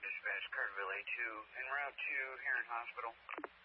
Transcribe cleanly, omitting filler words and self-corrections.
Dispatch, Carterville A2, en route to Heron Hospital.